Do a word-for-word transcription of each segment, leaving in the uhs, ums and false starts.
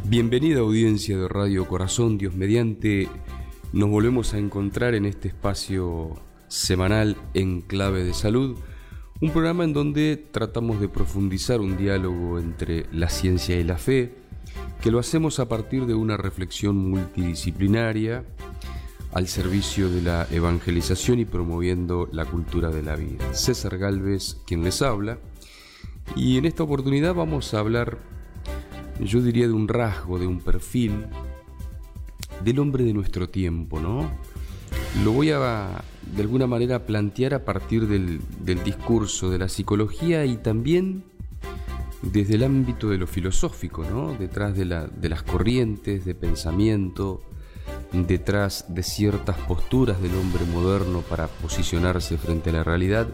Bienvenida audiencia de Radio Corazón, Dios mediante, nos volvemos a encontrar en este espacio semanal en clave de salud, un programa en donde tratamos de profundizar un diálogo entre la ciencia y la fe, que lo hacemos a partir de una reflexión multidisciplinaria al servicio de la evangelización y promoviendo la cultura de la vida. César Gálvez, quien les habla, y en esta oportunidad vamos a hablar, yo diría, de un rasgo, de un perfil del hombre de nuestro tiempo, ¿no? Lo voy a, de alguna manera, plantear a partir del, del discurso de la psicología y también desde el ámbito de lo filosófico, ¿no? Detrás de, la, de las corrientes de pensamiento, detrás de ciertas posturas del hombre moderno para posicionarse frente a la realidad.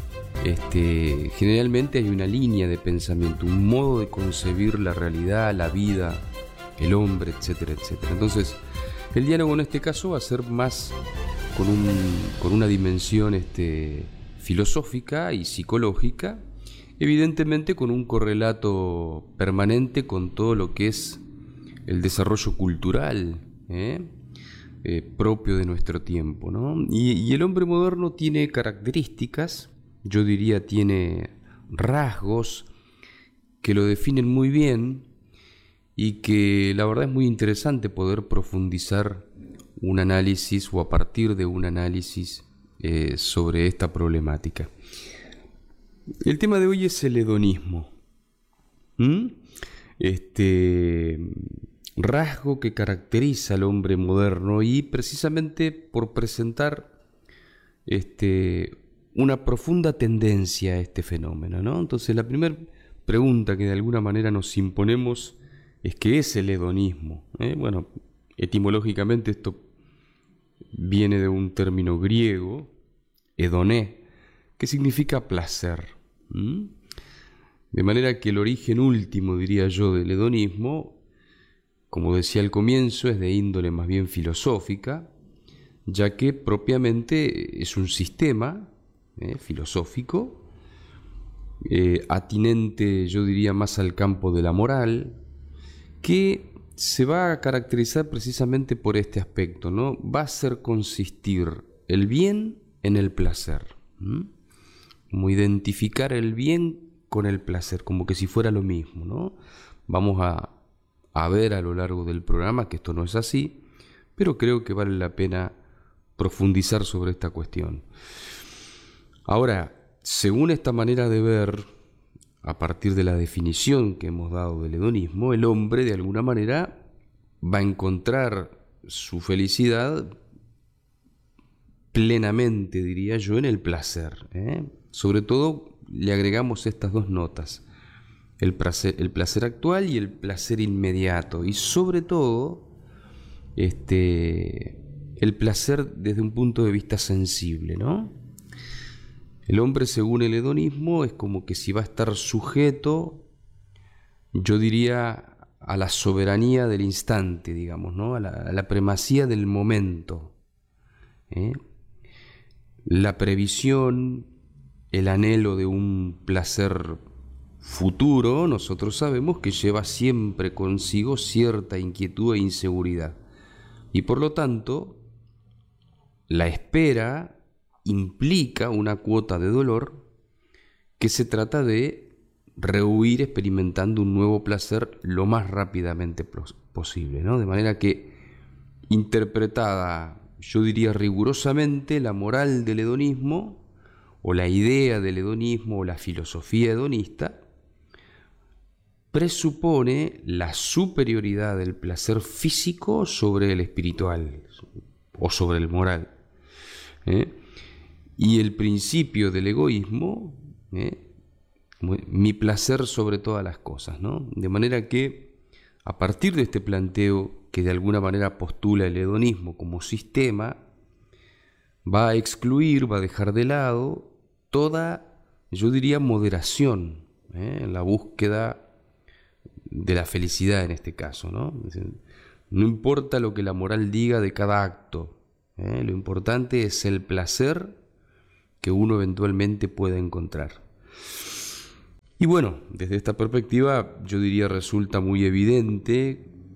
Este, generalmente hay una línea de pensamiento, un modo de concebir la realidad, la vida, el hombre, etcétera, etcétera. Entonces, el diálogo en este caso va a ser más con, un, con una dimensión este, filosófica y psicológica, evidentemente con un correlato permanente con todo lo que es el desarrollo cultural, ¿eh? Eh, propio de nuestro tiempo, ¿no? Y, y el hombre moderno tiene características, yo diría tiene rasgos que lo definen muy bien y que la verdad es muy interesante poder profundizar un análisis o a partir de un análisis eh, sobre esta problemática. El tema de hoy es el hedonismo. ¿Mm? Este rasgo que caracteriza al hombre moderno y precisamente por presentar este una profunda tendencia a este fenómeno, ¿no? Entonces la primera pregunta que de alguna manera nos imponemos es ¿qué es el hedonismo? ¿Eh? Bueno, etimológicamente esto viene de un término griego, hedoné, que significa placer. ¿Mm? De manera que el origen último, diría yo, del hedonismo, como decía al comienzo, es de índole más bien filosófica, ya que propiamente es un sistema Eh, filosófico, eh, atinente, yo diría, más al campo de la moral, que se va a caracterizar precisamente por este aspecto, ¿no? Va a hacer consistir el bien en el placer, ¿Mm? como identificar el bien con el placer, como que si fuera lo mismo, ¿no? Vamos a, a ver a lo largo del programa que esto no es así, pero creo que vale la pena profundizar sobre esta cuestión. Ahora, según esta manera de ver, a partir de la definición que hemos dado del hedonismo, el hombre de alguna manera va a encontrar su felicidad plenamente, diría yo, en el placer, ¿eh? Sobre todo le agregamos estas dos notas, el placer, el placer actual y el placer inmediato, y sobre todo este, el placer desde un punto de vista sensible, ¿no? El hombre, según el hedonismo, es como que si va a estar sujeto, yo diría, a la soberanía del instante, digamos, ¿no? A la, a la primacía del momento, ¿eh? La previsión, el anhelo de un placer futuro, nosotros sabemos que lleva siempre consigo cierta inquietud e inseguridad. Y por lo tanto, la espera implica una cuota de dolor que se trata de rehuir experimentando un nuevo placer lo más rápidamente posible, ¿no? De manera que, interpretada, yo diría rigurosamente, la moral del hedonismo, o la idea del hedonismo, o la filosofía hedonista, presupone la superioridad del placer físico sobre el espiritual, o sobre el moral, ¿eh? Y el principio del egoísmo, ¿eh? mi placer sobre todas las cosas, ¿no? De manera que, a partir de este planteo que de alguna manera postula el hedonismo como sistema, va a excluir, va a dejar de lado toda, yo diría, moderación, ¿eh? en la búsqueda de la felicidad en este caso, ¿no? Es decir, no importa lo que la moral diga de cada acto, ¿eh? Lo importante es el placer que uno eventualmente pueda encontrar. Y bueno, desde esta perspectiva yo diría resulta muy evidente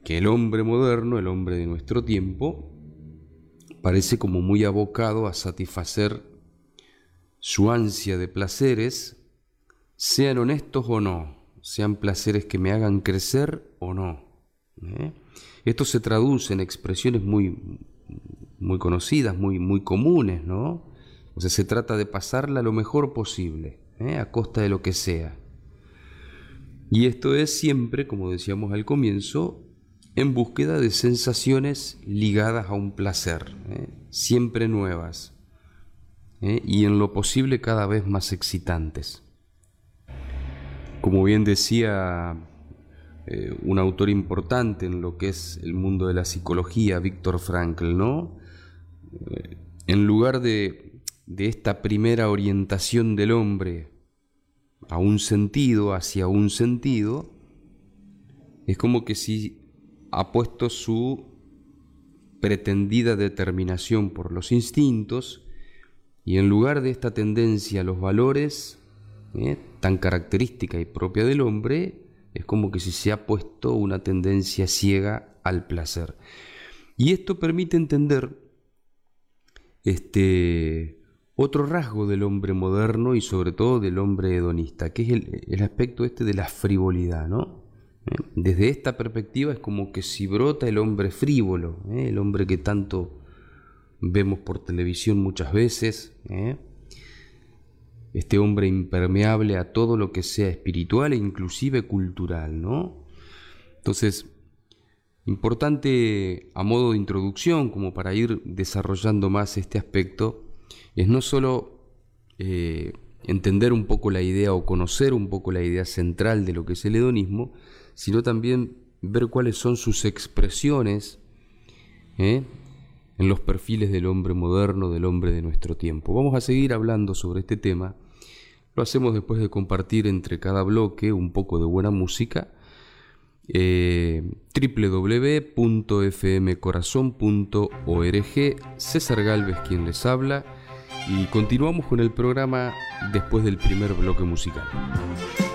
que el hombre moderno, el hombre de nuestro tiempo, parece como muy abocado a satisfacer su ansia de placeres, sean honestos o no, sean placeres que me hagan crecer o no. ¿eh? Esto se traduce en expresiones muy, muy conocidas, muy, muy comunes, ¿no? O sea, se trata de pasarla lo mejor posible, ¿eh? a costa de lo que sea. Y esto es siempre, como decíamos al comienzo, en búsqueda de sensaciones ligadas a un placer, ¿eh? siempre nuevas, ¿eh? y en lo posible cada vez más excitantes. Como bien decía eh, un autor importante en lo que es el mundo de la psicología, Viktor Frankl, ¿no? Eh, en lugar de, de esta primera orientación del hombre a un sentido, hacia un sentido, es como que si ha puesto su pretendida determinación por los instintos, y en lugar de esta tendencia a los valores, ¿eh? tan característica y propia del hombre, es como que si se ha puesto una tendencia ciega al placer. Y esto permite entender este otro rasgo del hombre moderno y sobre todo del hombre hedonista, que es el, el aspecto este de la frivolidad, ¿no? Desde esta perspectiva es como que si brota el hombre frívolo, ¿eh? el hombre que tanto vemos por televisión muchas veces, ¿eh? este hombre impermeable a todo lo que sea espiritual e inclusive cultural, ¿no? Entonces, importante a modo de introducción, como para ir desarrollando más este aspecto, es no solo eh, entender un poco la idea o conocer un poco la idea central de lo que es el hedonismo, sino también ver cuáles son sus expresiones ¿eh? en los perfiles del hombre moderno, del hombre de nuestro tiempo. Vamos a seguir hablando sobre este tema. Lo hacemos después de compartir entre cada bloque un poco de buena música. Eh, doble u doble u doble u punto f m corazón punto org. César Gálvez quien les habla. Y continuamos con el programa después del primer bloque musical.